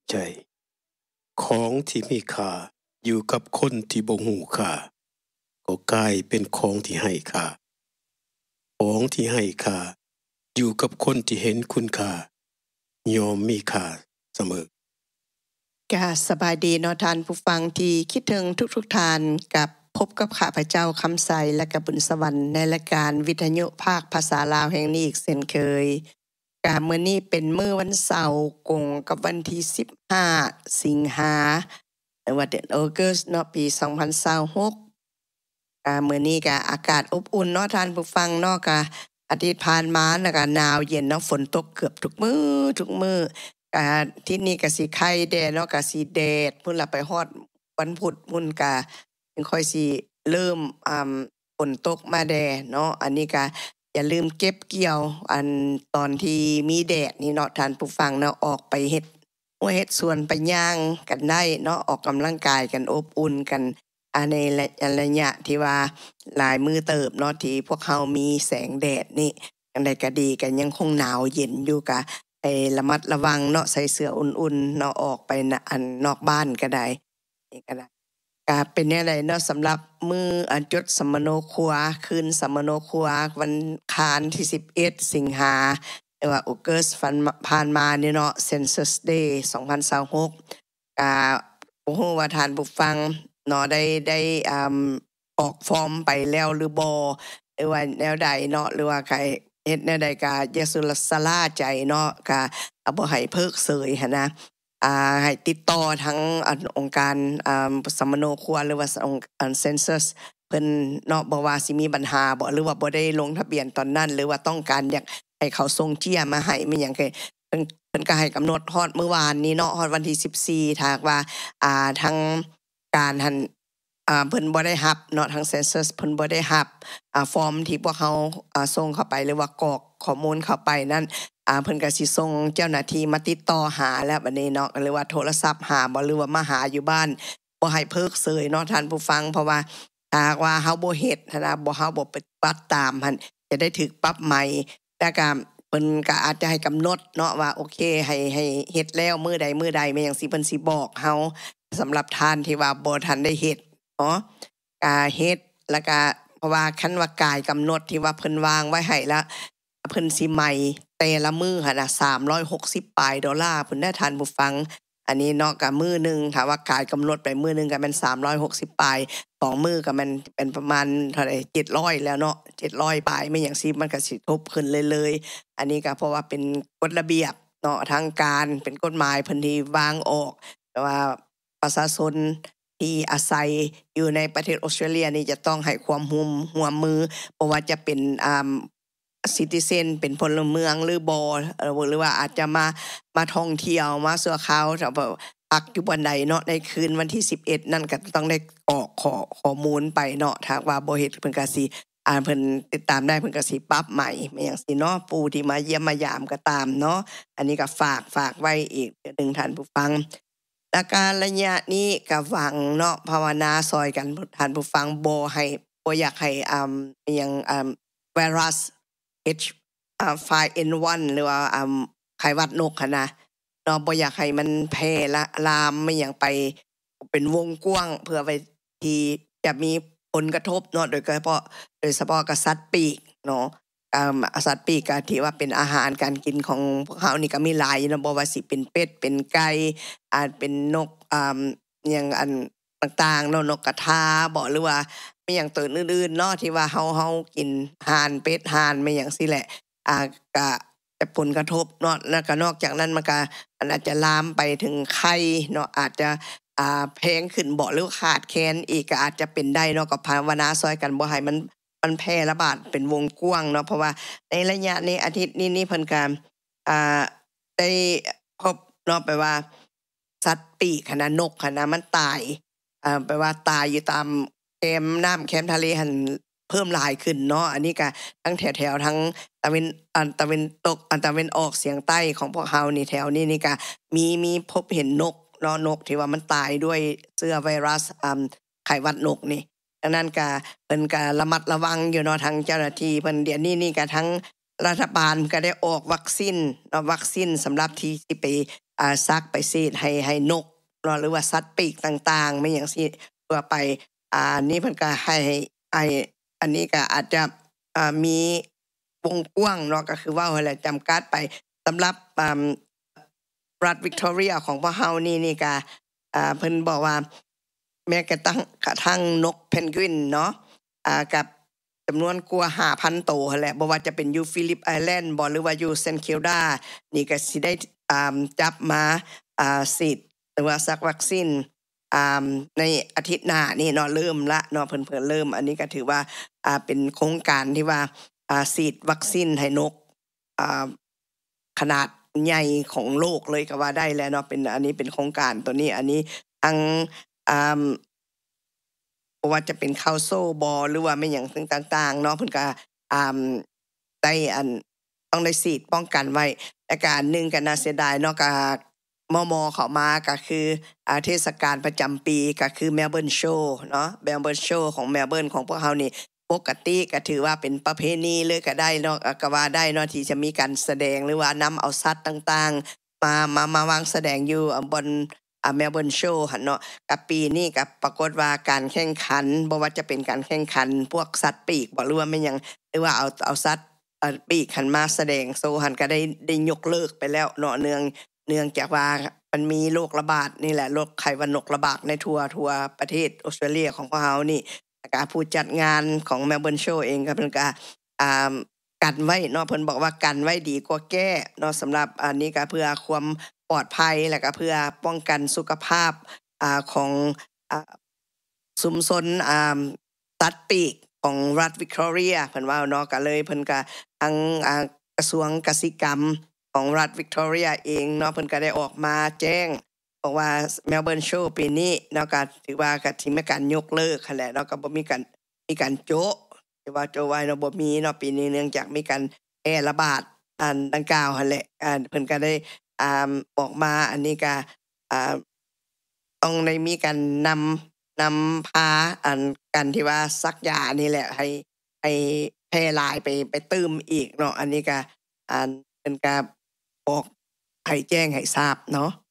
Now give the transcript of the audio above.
ใจของที่มีค่าอยู่กับคนที่บ่ฮู้ค่าก็กลายเป็นของที่ให้ค่าของที่ให้ค่าอยู่กับคนที่เห็นคุณค่ายอมมีค่าเสมอค่ะสบายดีเนาะท่านผู้ฟังที่คิดถึงทุกท่านกับพบกับข้าพเจ้าคำใสและก็บุญสวรรค์ในรายการวิทยุภาคภาษาลาวแห่งนี้อีกเช่นเคยมื้อนี้เป็นมื้อวันเสาร์กงกับวันที่15สิงหาเดือนออกัสเนาะปี2026มื้อนี้ก็อากาศอบอุ่นเนาะท่านผู้ฟังเนาะก็อาทิตย์ผ่านมาแล้วก็หนาวเย็นเนาะฝนตกเกือบทุกมื้อที่นี่ก็สิไข่แดดเนาะก็สิแดดพุ่นละไปฮอดวันพุธพุ่นก็ค่อยสิเริ่มฝนตกมาแดดเนาะอันนี้ก็อย่าลืมเก็บเกี่ยวตอนที่มีแดดนี่เนาะท่านผู้ฟังเนาะออกไปเฮ็ดสวนไปย่างกันได้เนาะออกกำลังกายกันอบอุ่นกันในระยะที่ว่าหลายมื้อเติบเนาะที่พวกเฮามีแสงแดดนี่จังได๋ก็ดีก็ยังคงหนาวเย็นอยู่ก็ระมัดระวังเนาะใส่เสื้ออุ่นๆเนาะออกไปนอกบ้านก็ได้นี่ก็ได้ก็เป็นแนวใดเนาะสำหรับมื้อจดสัมมโนครัวคืนสัมมโนครัววันอังคารที่11สิงหาหรือว่าออกัสผ่านมานี่เนาะ Census Day 2026บ่ฮู้ว่าท่านผู้ฟังเนาะได้ออกฟอร์มไปแล้วหรือบ่หรือว่าแนวใดเนาะหรือว่าใครเฮ็ดแนวใดก็อย่าสุรสลาใจเนาะก็บ่ให้เพิกเฉยหั้นนะให้ติดต่อทั้งองค์การสัมมโนครัวหรือว่าCensus เพิ่นเนาะบ่ว่าสิมีปัญหาบ่หรือว่าบ่ได้ลงทะเบียนตอนนั้นหรือว่าต้องการอยากให้เขาส่งเจียมาให้มีหยังก็เพิ่นก็ให้กำหนดฮอดมื้อวานนี้เนาะฮอดวันที่14ถ้าหากว่าทางการหั้นเพิ่นบ่ได้รับเนาะทาง Census เพิ่นบ่ได้รับฟอร์มที่พวกเราส่งเข้าไปหรือว่ากรอกข้อมูลเข้าไปนั้นเพิ่นก็สิส่งเจ้าหน้าที่มาติดต่อหาแล้วบัดนี้เนาะหรือว่าโทรศัพท์หาบ่หรือว่ามาหาอยู่บ้านบ่ให้เพิกเฉยเนาะท่านผู้ฟังเพราะว่าถ้าหากว่าเฮาบ่เฮ็ดนะเฮาบ่ปฏิบัติตามหั่นจะได้ถูกปรับใหม่แล้วก็เพิ่นก็อาจจะให้กำหนดเนาะว่าโอเคให้เฮ็ดแล้วมื้อใดแม่นจังซี่เพิ่นสิบอกเฮาสำหรับท่านที่ว่าบ่ทันได้เฮ็ดเนาะเฮ็ดแล้วก็เพราะว่าคันว่ากายกำหนดที่ว่าเพิ่นวางไว้ให้แล้วเพิ่นสิใหม่แต่ละมื้อหั่นน่ะ$360พุ่นเด้อท่านผู้ฟังอันนี้เนาะก็มื้อนึงถ้าว่ากายกำหนดไปมื้อนึงก็แม่น$360 2มื้อก็แม่นเป็นประมาณเท่าใด700แล้วเนาะ700แม่นหยังซี่มันก็สิทบขึ้นเลยๆอันนี้ก็เพราะว่าเป็นกฎระเบียบเนาะทางการเป็นกฎหมายเพิ่นที่วางออกแต่ว่าประชาชนที่อาศัยอยู่ในประเทศออสเตรเลียนี่จะต้องให้ความร่วมมือบ่ว่าจะเป็นcitizen เป็นพลเมืองหรือบ่หรือว่าอาจจะมาท่องเที่ยวมาชั่วคราวถ้าว่าพักอยู่บ่อนใดเนาะในคืนวันที่11นั่นก็ต้องได้กรอกข้อมูลไปเนาะถ้าว่าบ่เฮ็ดเพิ่นก็สิเพิ่นติดตามได้เพิ่นก็สิปรับใหม่แม่นจังซี่เนาะผู้ที่มาเยี่ยมมายามก็ตามเนาะอันนี้ก็ฝากไว้อีกนึงท่านผู้ฟังและการระยะนี้ก็หวังเนาะภาวนาซอยกันท่านผู้ฟังบ่อยากให้อิหยังไวรัส5N1 หรือว่าไข้หวัดนกหั้นนะเนาะบ่อยากให้มันแพร่ลามไม่หยังไปเป็นวงกว้างเพื่อไว้ที่จะมีผลกระทบเนาะโดยเฉพาะกับสัตว์ปีกเนาะสัตว์ปีกก็ที่ว่าเป็นอาหารการกินของพวกเฮานี่ก็มีหลายเนาะบ่ว่าสิเป็นเป็ดเป็นไก่อาจเป็นนกหยังอันต่างๆเนาะนกกระทาบ่หรือว่ามีหยังตัวอื่นๆเนาะที่ว่าเฮากินห่านเป็ดห่านไม่หยังซี่แหละก็จะผลกระทบเนาะแล้วก็นอกจากนั้นมันก็อาจจะลามไปถึงไข้เนาะอาจจะแพงขึ้นบ่หรือขาดแคลนอีกก็อาจจะเป็นได้เนาะก็ภาวนาซอยกันบ่ให้มันแพร่ระบาดเป็นวงกว้างเนาะเพราะว่าในระยะนี้อาทิตย์นี้เพิ่นก็ได้พบเนาะแปลว่าสัตว์ปีกหั้นนะนกหั้นนะมันตายแปลว่าตายอยู่ตามแคมทะเลหั้นเพิ่มหลายขึ้นเนาะอันนี้ก็ทั้งแถวๆทั้งตะวันตกตะวันออกเฉียงใต้ของพวกเฮานี่แถวนี้นี่ก็มีพบเห็นนกเนาะนกที่ว่ามันตายด้วยเชื้อไวรัสไข้หวัดนกนี่ดังนั้นก็เพิ่นก็ระมัดระวังอยู่เนาะทางเจ้าหน้าที่เพิ่นเดี๋ยวนี้นี่ก็ทั้งรัฐบาลก็ได้ออกวัคซีนวัคซีนสำหรับที่สิไปซักไปฉีดให้นกหรือว่าสัตว์ปีกต่างๆไม่อย่างซี่เพื่อไปนี่เพิ่นก็ให้อันนี้ก็อาจจะมีวงกว้างเนาะก็คือว่าหั่นแหละจำกัดไปสำหรับรัฐวิกตอเรียของพวกเฮานี่ก็เพิ่นบอกว่าแม้กระทั่งนกเพนกวินเนาะกับจำนวนกว่า 5,000 ตัวหั่นแหละบ่ว่าจะเป็นอยู่ฟิลิปไอแลนด์บ่หรือว่าอยู่เซนต์คิลดานี่ก็สิได้จับมาฉีดหรือว่าซักวัคซีนในอาทิตย์หน้านี่เนาะเริ่มละเนาะเพิ่นเริ่มอันนี้ก็ถือว่าเป็นโครงการที่ว่าฉีดวัคซีนให้นกขนาดใหญ่ของโลกเลยก็ว่าได้แล้วเนาะเป็นอันนี้เป็นโครงการตัวนี้อันนี้ทางบ่ว่าจะเป็นคาวโซบอหรือว่าแม่นหยังต่างๆเนาะเพิ่นก็ได้ต้องได้ฉีดป้องกันไว้และก็อันนึงก็น่าเสียดายเนาะก็มเข้ามาก็คือเทศกาลประจำปีก็คือ Melbourne Show เนาะ Melbourne Show ของ Melbourne ของพวกเฮานี่ปกติก็ถือว่าเป็นประเพณีเลยก็ได้เนาะก็ว่าได้เนาะที่จะมีการแสดงหรือว่านำเอาสัตว์ต่างๆมาวางแสดงอยู่บนMelbourne Show หั่นเนาะกับปีนี้ก็ปรากฏว่าการแข่งขันบ่ว่าจะเป็นการแข่งขันพวกสัตว์ปีกบ่หรือว่าแม่นหยังหรือว่าเอาสัตว์ปีกหันมาแสดงโชว์หันก็ได้ยกเลิกไปแล้วเนาะเนื่องจากว่ามันมีโรคระบาดนี่แหละโรคไข้หวัดนกระบาดในทั่วประเทศออสเตรเลียของพวกเฮานี่ก็ผู้จัดงานของ Melbourne Show เองก็เพิ่นก็กันไว้เนาะเพิ่นบอกว่ากันไว้ดีกว่าแก้เนาะสำหรับอันนี้ก็เพื่อความปลอดภัยและก็เพื่อป้องกันสุขภาพของชุมชนสัตว์ปีกของรัฐวิกตอเรียเพิ่นว่าเนาะก็เลยเพิ่นก็ทางกระทรวงกสิกรรมของรัฐวิกตอเรียเองเนาะเพิ่นก็ได้ออกมาแจ้งบอกว่า Melbourne Show ปีนี้เนาะก็ถือว่าก็สิมีการยกเลิกหั่นแหละเนาะก็บ่มีการโจ๊ะที่ว่าโจ๊ะไว้เนาะบ่มีเนาะปีนี้เนื่องจากมีการแพร่ระบาดดังกล่าวหั่นแหละเพิ่นก็ได้ออกมาอันนี้ก็ต้องได้มีการนำพากันที่ว่าซักยานี่แหละให้แพร่หลายไปตืมอีกเนาะอันนี้ก็เพิ่นก็บอกให้แจ้งให้ทราบเนาะ